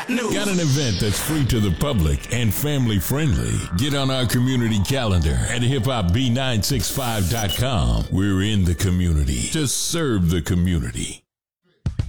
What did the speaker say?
News. Got an event that's free to the public and family friendly? Get on our community calendar at hiphopb965.com. We're in the community to serve the community.